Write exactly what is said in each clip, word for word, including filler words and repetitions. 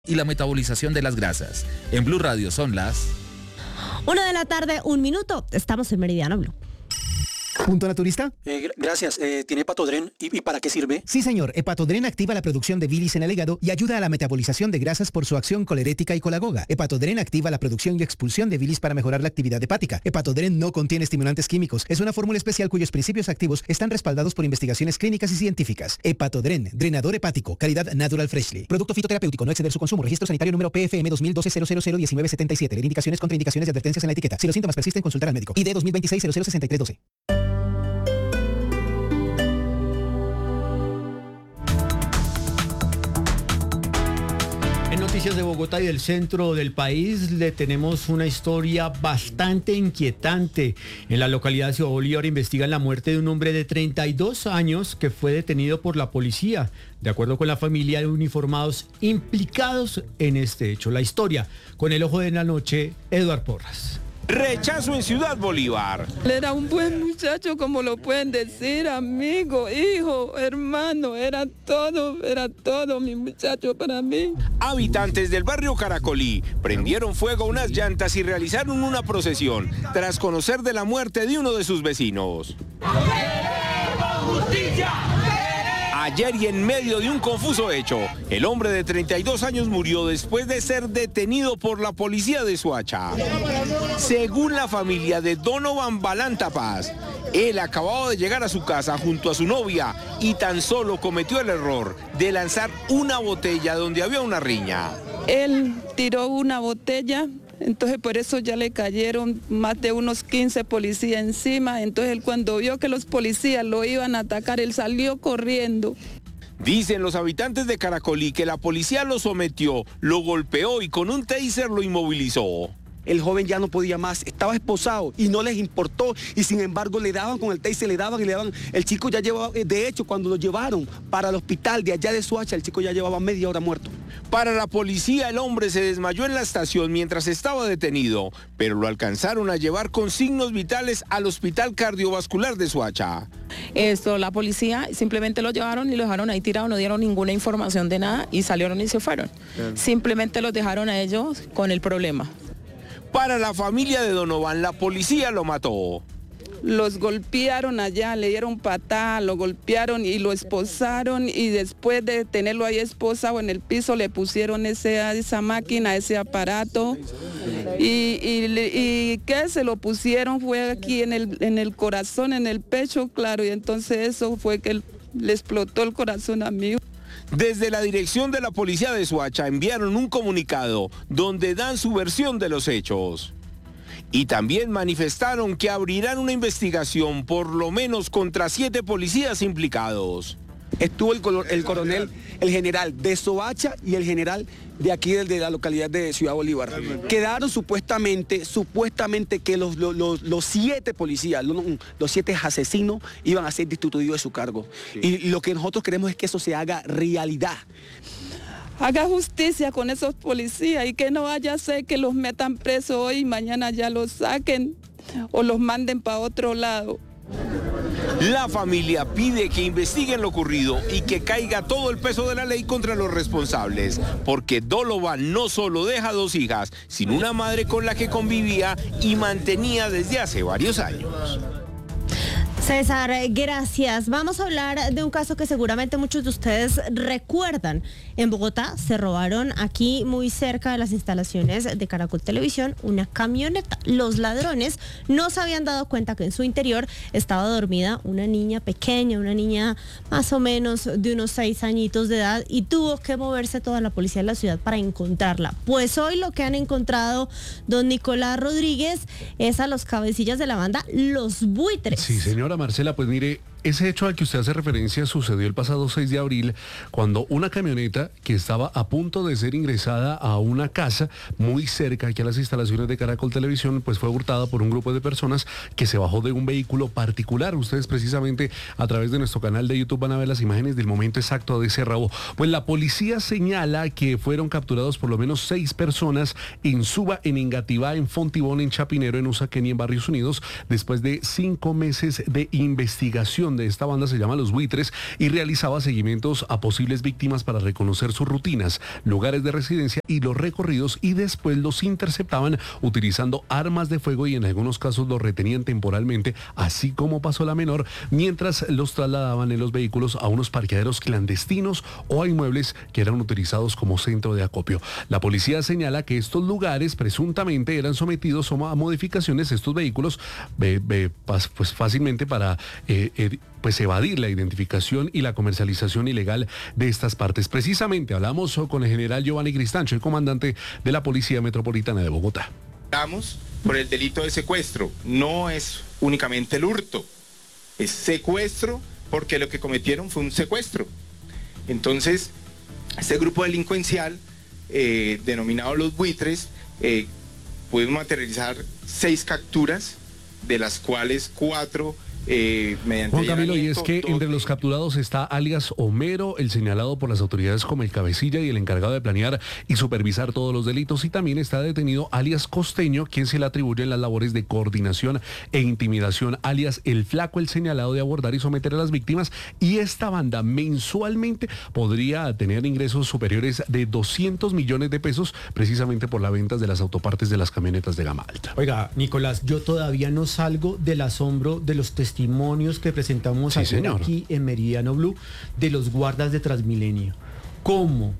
y la metabolización de las grasas. En Blue Radio son las... Una de la tarde, un minuto. Estamos en Meridiano Blue. ¿Punto naturista? Eh, gracias. Eh, ¿Tiene Hepatodren? ¿Y, ¿Y para qué sirve? Sí, señor. Hepatodren activa la producción de bilis en el hígado y ayuda a la metabolización de grasas por su acción colerética y colagoga. Hepatodren activa la producción y expulsión de bilis para mejorar la actividad hepática. Hepatodren no contiene estimulantes químicos. Es una fórmula especial cuyos principios activos están respaldados por investigaciones clínicas y científicas. Hepatodren, drenador hepático, calidad Natural Freshly. Producto fitoterapéutico, no exceder su consumo. Registro sanitario número P F M dos mil doce cero cero cero diecinueve setenta y siete. Leer indicaciones, contraindicaciones y advertencias en la etiqueta. Si los síntomas persisten, consultar al médico. I D dos mil veintiséis cero cero sesenta y tres doce. Noticias de Bogotá y del centro del país, le tenemos una historia bastante inquietante. En la localidad de Ciudad Bolívar investigan la muerte de un hombre de treinta y dos años que fue detenido por la policía. De acuerdo con la familia de uniformados implicados en este hecho. La historia con el ojo de la noche, Eduard Porras. Rechazo en Ciudad Bolívar. Era un buen muchacho, como lo pueden decir, amigo, hijo, hermano, era todo, era todo mi muchacho para mí. Habitantes del barrio Caracolí prendieron fuego a unas llantas y realizaron una procesión tras conocer de la muerte de uno de sus vecinos. ¡Queremos justicia! Ayer y en medio de un confuso hecho, el hombre de treinta y dos años murió después de ser detenido por la policía de Soacha. Según la familia de Donovan Balanta Paz, él acababa de llegar a su casa junto a su novia y tan solo cometió el error de lanzar una botella donde había una riña. Él tiró una botella. Entonces por eso ya le cayeron más de unos quince policías encima. Entonces él, cuando vio que los policías lo iban a atacar, él salió corriendo. Dicen los habitantes de Caracolí que la policía lo sometió, lo golpeó y con un taser lo inmovilizó. El joven ya no podía más, estaba esposado y no les importó, y sin embargo le daban con el taser, le daban y le daban. El chico ya llevaba, de hecho, cuando lo llevaron para el hospital de allá de Soacha, el chico ya llevaba media hora muerto. Para la policía, el hombre se desmayó en la estación mientras estaba detenido, pero lo alcanzaron a llevar con signos vitales al Hospital Cardiovascular de Soacha. Esto, la policía simplemente lo llevaron y lo dejaron ahí tirado, no dieron ninguna información de nada y salieron y se fueron. Bien. Simplemente los dejaron a ellos con el problema. Para la familia de Donovan, la policía lo mató. Los golpearon allá, le dieron patada, lo golpearon y lo esposaron, y después de tenerlo ahí esposado en el piso le pusieron ese, esa máquina, ese aparato, y, y, y que se lo pusieron fue aquí en el, en el corazón, en el pecho, claro, y entonces eso fue que le explotó el corazón a mí. Desde la dirección de la policía de Soacha enviaron un comunicado donde dan su versión de los hechos. Y también manifestaron que abrirán una investigación por lo menos contra siete policías implicados. Estuvo el, el coronel, el general de Soacha y el general de aquí de la localidad de Ciudad Bolívar. Quedaron supuestamente, supuestamente que los, los, los siete policías, los, los siete asesinos iban a ser destituidos de su cargo. Sí. Y lo que nosotros queremos es que eso se haga realidad. Haga justicia con esos policías y que no vaya a ser que los metan presos hoy y mañana ya los saquen o los manden para otro lado. La familia pide que investiguen lo ocurrido y que caiga todo el peso de la ley contra los responsables, porque Donovan no solo deja dos hijas, sino una madre con la que convivía y mantenía desde hace varios años. César, gracias. Vamos a hablar de un caso que seguramente muchos de ustedes recuerdan. En Bogotá se robaron aquí muy cerca de las instalaciones de Caracol Televisión una camioneta. Los ladrones no se habían dado cuenta que en su interior estaba dormida una niña pequeña, una niña más o menos de unos seis añitos de edad, y tuvo que moverse toda la policía de la ciudad para encontrarla. Pues hoy lo que han encontrado, don Nicolás Rodríguez, es a los cabecillas de la banda Los Buitres. Sí, señora Marcela, pues mire, ese hecho al que usted hace referencia sucedió el pasado seis de abril, cuando una camioneta que estaba a punto de ser ingresada a una casa muy cerca aquí a las instalaciones de Caracol Televisión, pues fue hurtada por un grupo de personas que se bajó de un vehículo particular. Ustedes precisamente a través de nuestro canal de YouTube van a ver las imágenes del momento exacto de ese robo. Pues la policía señala que fueron capturados por lo menos seis personas en Suba, en Engativá, en Fontibón, en Chapinero, en Usaquén y en Barrios Unidos, después de cinco meses de investigación. de esta banda se llama Los Buitres y realizaba seguimientos a posibles víctimas para reconocer sus rutinas, lugares de residencia y los recorridos, y después los interceptaban utilizando armas de fuego y en algunos casos los retenían temporalmente, así como pasó la menor, mientras los trasladaban en los vehículos a unos parqueaderos clandestinos o a inmuebles que eran utilizados como centro de acopio. La policía señala que estos lugares presuntamente eran sometidos a modificaciones, estos vehículos, eh, eh, pues fácilmente para eh, eh, pues evadir la identificación y la comercialización ilegal de estas partes. Precisamente hablamos con el general Giovanni Cristancho, el comandante de la Policía Metropolitana de Bogotá. Estamos por el delito de secuestro, no es únicamente el hurto, es secuestro porque lo que cometieron fue un secuestro. Entonces, este grupo delincuencial, eh, denominado Los Buitres, eh, pudimos materializar seis capturas, de las cuales cuatro Eh, mediante Juan Camilo, y es que entre los capturados está alias Homero, el señalado por las autoridades como el cabecilla y el encargado de planear y supervisar todos los delitos, y también está detenido alias Costeño, quien se le atribuyen las labores de coordinación e intimidación, alias El Flaco, el señalado de abordar y someter a las víctimas, y esta banda mensualmente podría tener ingresos superiores de doscientos millones de pesos precisamente por la venta de las autopartes de las camionetas de gama alta. Oiga, Nicolás, yo todavía no salgo del asombro de los testimonios testimonios que presentamos sí, aquí en Meridiano Blue de los guardas de Transmilenio. ¿Cómo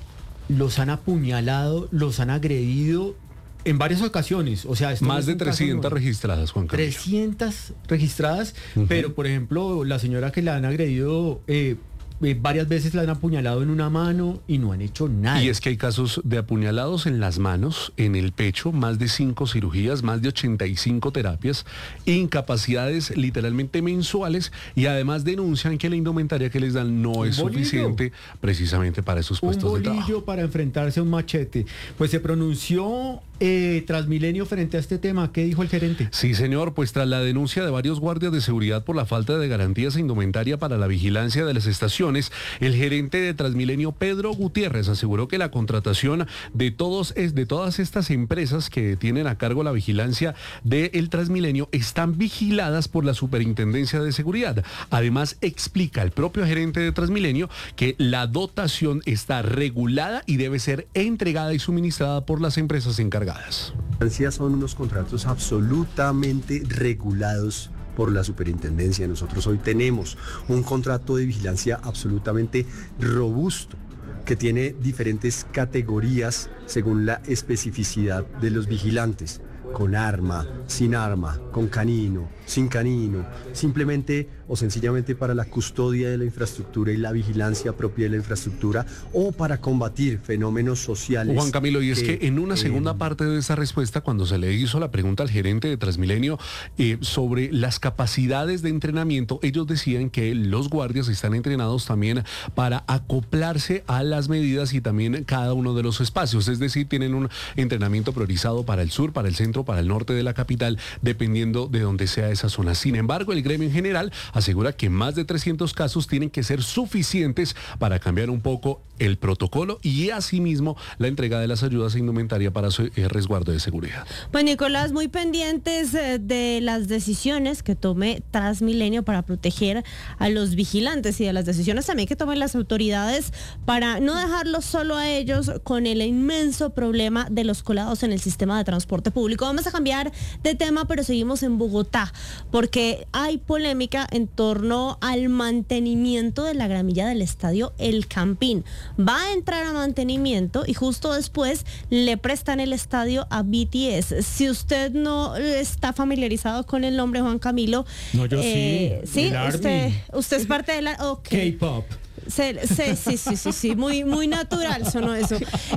los han apuñalado, los han agredido en varias ocasiones? O sea, esto más no es de un trescientas registradas, Juan Camilo. trescientas registradas, uh-huh. Pero por ejemplo, la señora que la han agredido eh, Eh, varias veces la han apuñalado en una mano y no han hecho nada. Y es que hay casos de apuñalados en las manos, en el pecho, más de cinco cirugías, más de ochenta y cinco terapias, incapacidades literalmente mensuales, y además denuncian que la indumentaria que les dan no es bolillo. suficiente precisamente para esos puestos un de trabajo. Un bolillo para enfrentarse a un machete. Pues se pronunció eh, Transmilenio frente a este tema. ¿Qué dijo el gerente? Sí, señor, pues tras la denuncia de varios guardias de seguridad por la falta de garantías e indumentaria para la vigilancia de las estaciones, el gerente de Transmilenio, Pedro Gutiérrez, aseguró que la contratación de todos es de todas estas empresas que tienen a cargo la vigilancia del Transmilenio están vigiladas por la Superintendencia de Seguridad. Además, explica el propio gerente de Transmilenio que la dotación está regulada y debe ser entregada y suministrada por las empresas encargadas. Son unos contratos absolutamente regulados por la superintendencia. Nosotros hoy tenemos un contrato de vigilancia absolutamente robusto que tiene diferentes categorías según la especificidad de los vigilantes, con arma, sin arma, con canino, sin canino, simplemente o sencillamente para la custodia de la infraestructura y la vigilancia propia de la infraestructura, o para combatir fenómenos sociales. Juan Camilo, y es que, que en una segunda eh, parte de esa respuesta, cuando se le hizo la pregunta al gerente de Transmilenio eh, sobre las capacidades de entrenamiento, ellos decían que los guardias están entrenados también para acoplarse a las medidas y también cada uno de los espacios, es decir, tienen un entrenamiento priorizado para el sur, para el centro, para el norte de la capital, dependiendo de donde sea esa zona. Sin embargo, el gremio en general asegura que más de trescientos casos tienen que ser suficientes para cambiar un poco el protocolo y asimismo la entrega de las ayudas e indumentaria para su eh, resguardo de seguridad. Pues Nicolás, muy pendientes eh, de las decisiones que tome Transmilenio para proteger a los vigilantes y de las decisiones también que tomen las autoridades para no dejarlos solo a ellos con el inmenso problema de los colados en el sistema de transporte público. Vamos a cambiar de tema, pero seguimos en Bogotá, porque hay polémica en torno al mantenimiento de la gramilla del estadio El Campín. Va a entrar a mantenimiento y justo después le prestan el estadio a B T S. Si usted no está familiarizado con el nombre, Juan Camilo, no, yo eh, sí, sí, usted, usted es parte de la okay. K-pop. Sí, sí, sí, sí, sí, muy, muy natural sonó eso.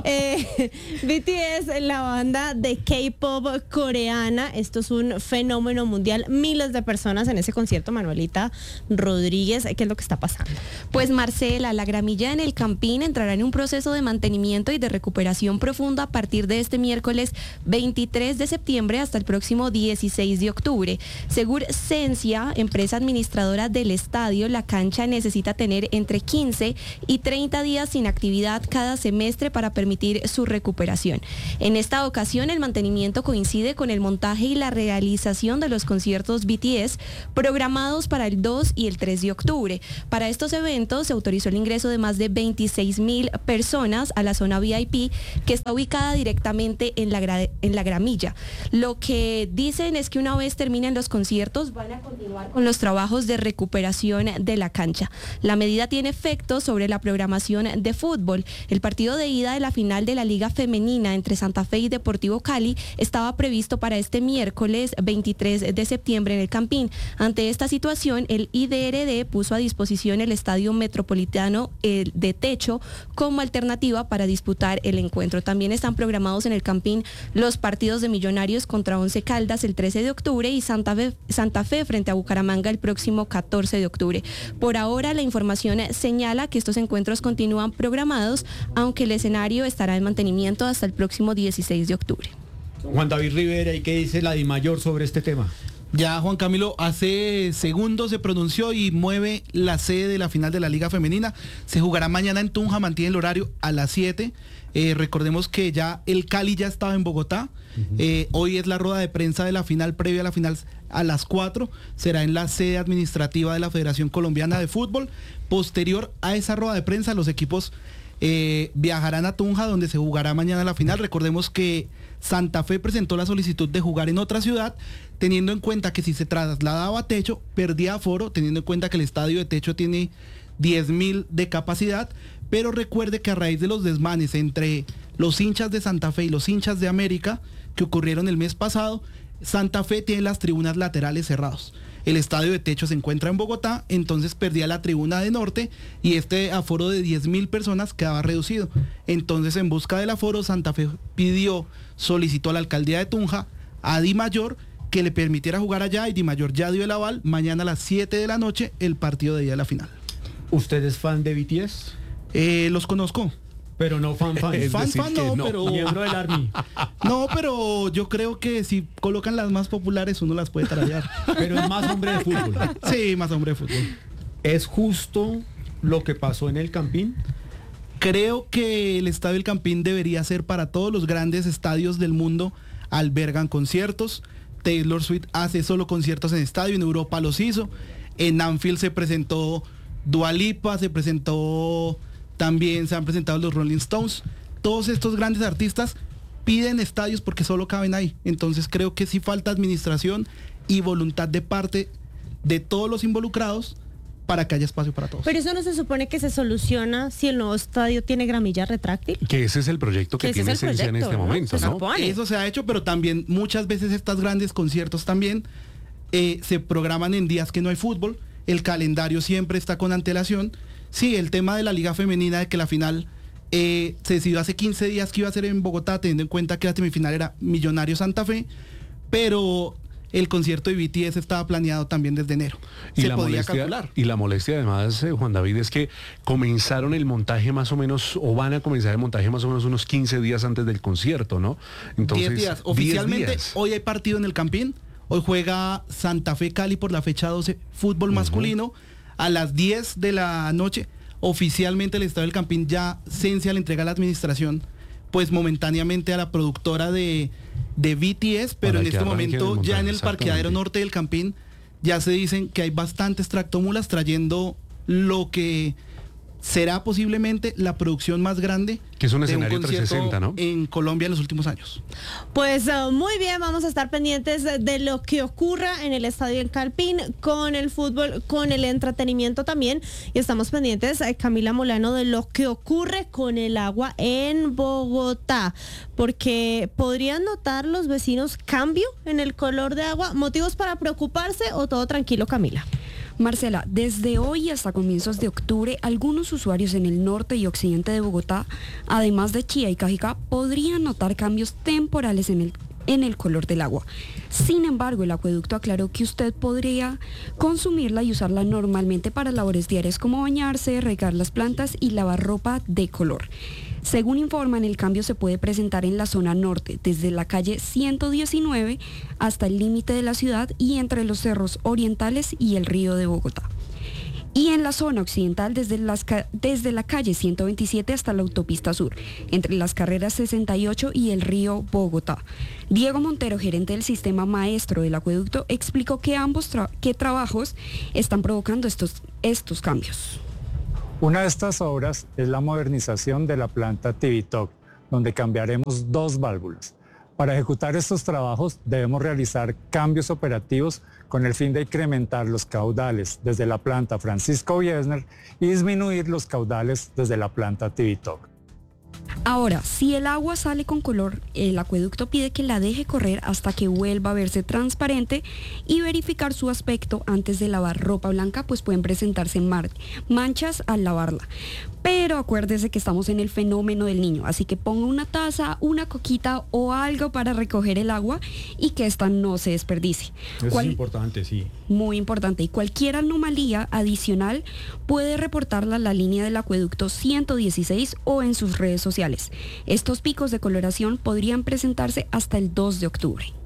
Eh, B T S, la banda de K-pop coreana, esto es un fenómeno mundial, miles de personas en ese concierto. Manuelita Rodríguez, ¿qué es lo que está pasando? Pues Marcela, la gramilla en El Campín entrará en un proceso de mantenimiento y de recuperación profunda a partir de este miércoles veintitrés de septiembre hasta el próximo dieciséis de octubre. Según Sensia, empresa administradora del estadio, la cancha necesita tener entre quince quince y treinta días sin actividad cada semestre para permitir su recuperación. En esta ocasión, el mantenimiento coincide con el montaje y la realización de los conciertos B T S programados para el dos y el tres de octubre. Para estos eventos se autorizó el ingreso de más de veintiséis mil personas a la zona V I P, que está ubicada directamente en la, gra- en la gramilla. Lo que dicen es que una vez terminen los conciertos van a continuar con los trabajos de recuperación de la cancha. La medida tiene efecto sobre la programación de fútbol. El partido de ida de la final de la Liga Femenina entre Santa Fe y Deportivo Cali estaba previsto para este miércoles veintitrés de septiembre en el Campín. Ante esta situación, el I D R D puso a disposición el Estadio Metropolitano eh, de techo como alternativa para disputar el encuentro. También están programados en el Campín los partidos de Millonarios contra Once Caldas el trece de octubre y Santa Fe, Santa Fe frente a Bucaramanga el próximo catorce de octubre. Por ahora, la información señala que estos encuentros continúan programados, aunque el escenario estará en mantenimiento hasta el próximo dieciséis de octubre. Juan David Rivera, ¿y qué dice la DIMAYOR sobre este tema? Ya Juan Camilo hace segundos se pronunció y mueve la sede de la final de la Liga Femenina. Se jugará mañana en Tunja, mantiene el horario a las siete. Eh, recordemos que ya el Cali ya estaba en Bogotá. Uh-huh. Eh, hoy es la rueda de prensa de la final, previa a la final a las cuatro. Será en la sede administrativa de la Federación Colombiana de Fútbol. Posterior a esa rueda de prensa, los equipos eh, viajarán a Tunja, donde se jugará mañana la final. Recordemos que Santa Fe presentó la solicitud de jugar en otra ciudad, teniendo en cuenta que si se trasladaba a techo, perdía aforo, teniendo en cuenta que el estadio de techo tiene diez mil de capacidad, pero recuerde que a raíz de los desmanes entre los hinchas de Santa Fe y los hinchas de América, que ocurrieron el mes pasado, Santa Fe tiene las tribunas laterales cerrados. El estadio de techo se encuentra en Bogotá, entonces perdía la tribuna de norte y este aforo de diez mil personas quedaba reducido. Entonces, en busca del aforo, Santa Fe pidió, solicitó a la alcaldía de Tunja, a DIMAYOR, que le permitiera jugar allá, y DIMAYOR ya dio el aval. Mañana a las siete de la noche, el partido de día de la final. ¿Usted es fan de B T S? Eh, los conozco. Pero no fan fan. Es fan fan no, no, pero... Miembro del Army. No, pero yo creo que si colocan las más populares uno las puede tararear. Pero es más hombre de fútbol. Sí, más hombre de fútbol. ¿Es justo lo que pasó en el Campín? Creo que el Estadio El Campín debería ser para todos los grandes estadios del mundo. Albergan conciertos. Taylor Swift hace solo conciertos en estadio. En Europa los hizo. En Anfield se presentó Dua Lipa, se presentó... También se han presentado los Rolling Stones. Todos estos grandes artistas piden estadios porque solo caben ahí. Entonces creo que sí falta administración y voluntad de parte de todos los involucrados para que haya espacio para todos. Pero eso no se supone que se soluciona si el nuevo estadio tiene gramilla retráctil. Que ese es el proyecto que, que tiene Esencia en este ¿no? momento, ¿no? ¿no? Eso se ha hecho, pero también muchas veces estos grandes conciertos también eh, se programan en días que no hay fútbol. El calendario siempre está con antelación. Sí, el tema de la Liga Femenina, de que la final eh, se decidió hace quince días que iba a ser en Bogotá, teniendo en cuenta que la semifinal era Millonarios Santa Fe, pero el concierto de B T S estaba planeado también desde enero. Y se la podía molestia, calcular. Y la molestia además, eh, Juan David, es que comenzaron el montaje más o menos, o van a comenzar el montaje más o menos unos quince días antes del concierto, ¿no? Entonces, diez días. Oficialmente, diez días. Hoy hay partido en el Campín. Hoy juega Santa Fe Cali por la fecha doce, fútbol uh-huh. masculino. A las diez de la noche, oficialmente el Estadio del Campín ya Cencia le entrega a la administración, pues momentáneamente a la productora de, de B T S, pero en este momento ya en el parqueadero norte del Campín ya se dicen que hay bastantes tractomulas trayendo lo que será posiblemente la producción más grande que es un de escenario un concierto trescientos sesenta, ¿no? En Colombia en los últimos años. Pues uh, muy bien, vamos a estar pendientes de, de lo que ocurra en el Estadio El Campín, con el fútbol, con el entretenimiento también, y estamos pendientes, eh, Camila Molano, de lo que ocurre con el agua en Bogotá, porque podrían notar los vecinos cambio en el color de agua. ¿Motivos para preocuparse o todo tranquilo, Camila? Marcela, desde hoy hasta comienzos de octubre, algunos usuarios en el norte y occidente de Bogotá, además de Chía y Cajicá, podrían notar cambios temporales en el, en el color del agua. Sin embargo, el acueducto aclaró que usted podría consumirla y usarla normalmente para labores diarias como bañarse, regar las plantas y lavar ropa de color. Según informan, el cambio se puede presentar en la zona norte, desde la calle ciento diecinueve hasta el límite de la ciudad y entre los cerros orientales y el río de Bogotá. y en la zona occidental desde, las, desde la calle ciento veintisiete hasta la autopista sur, entre las carreras sesenta y ocho y el río Bogotá. Diego Montero, gerente del sistema maestro del acueducto, explicó que ambos tra- qué trabajos están provocando estos, estos cambios. Una de estas obras es la modernización de la planta Tibitoc, donde cambiaremos dos válvulas. Para ejecutar estos trabajos debemos realizar cambios operativos con el fin de incrementar los caudales desde la planta Francisco Biesner y disminuir los caudales desde la planta Tibitoc. Ahora, si el agua sale con color, el acueducto pide que la deje correr hasta que vuelva a verse transparente y verificar su aspecto antes de lavar ropa blanca, pues pueden presentarse mar- manchas al lavarla. Pero acuérdese que estamos en el fenómeno del niño, así que ponga una taza, una coquita o algo para recoger el agua y que esta no se desperdicie. Eso ¿Cuál? es importante, sí. Muy importante. Y cualquier anomalía adicional puede reportarla a la línea del acueducto ciento dieciséis o en sus redes sociales. Estos picos de coloración podrían presentarse hasta el dos de octubre.